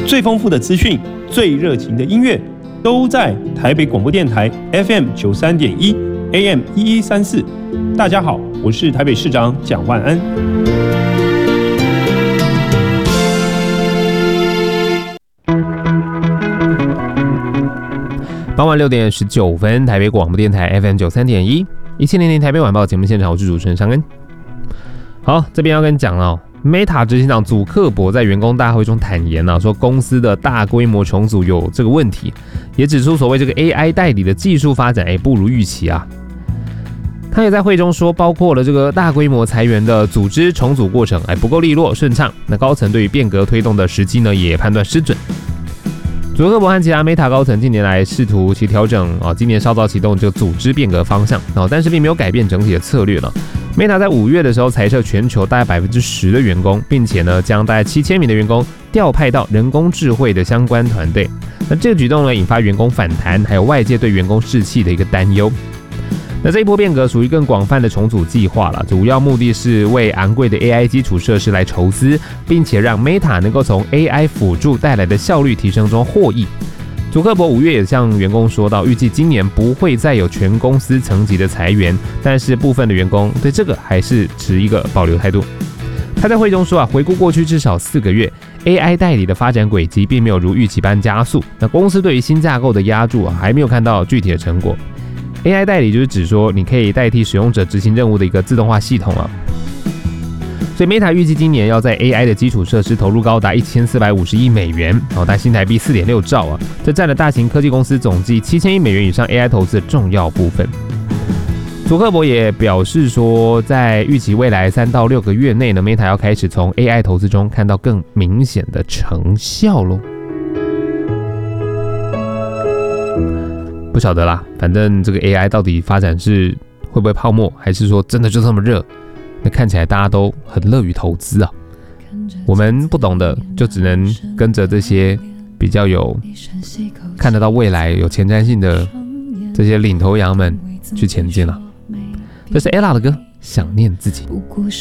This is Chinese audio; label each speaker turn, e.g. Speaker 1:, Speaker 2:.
Speaker 1: 最丰富的资讯、最热情的音乐，都在台北广播电台 FM 93.1 AM 1134。大家好，我是台北市长蒋万安。
Speaker 2: 傍晚6点19分，台北广播电台 FM 93.1 1700台北晚报节目现场，我是主持人尚恩。好，这边要跟你讲哦。Meta 执行长祖克伯在员工大会中坦言说公司的大规模重组有这个问题，也指出所谓这个 AI 代理的技术发展不如预期啊。他也在会中说，包括了这个大规模裁员的组织重组过程不够利落顺畅，那高层对于变革推动的时机呢也判断失准。祖克伯和其他 Meta 高层近年来试图其调整今年稍早启动这个组织变革方向但是并没有改变整体的策略了。Meta 在5月的时候裁撤全球大概10%的员工，并且呢将大概7000名的员工调派到人工智慧的相关团队。那这个举动呢引发员工反弹，还有外界对员工士气的一个担忧。那这一波变革属于更广泛的重组计划了，主要目的是为昂贵的 AI 基础设施来筹资，并且让 Meta 能够从 AI 辅助带来的效率提升中获益。祖克伯5月也向员工说到，预计今年不会再有全公司层级的裁员，但是部分的员工对这个还是持一个保留态度。他在会中说回顾过去至少4个月 ，AI 代理的发展轨迹并没有如预期般加速。那公司对于新架构的押注还没有看到具体的成果。AI 代理就是指说，你可以代替使用者执行任务的一个自动化系统啊。所以 Meta 预计今年要在 AI 的基础设施投入高达1450亿美元，大概新台币4.6兆啊，这占了大型科技公司总计7000亿美元以上 AI 投资的重要部分。祖克伯也表示说，在预期未来3到6个月内呢 ，Meta 要开始从 AI 投资中看到更明显的成效咯。不晓得啦，反正这个 AI 到底发展是会不会泡沫，还是说真的就这么热？那看起来大家都很乐于投资啊，我们不懂的就只能跟着这些比较有看得到未来、有前瞻性的这些领头羊们去前进了。这是 Ella 的歌《想念自己》。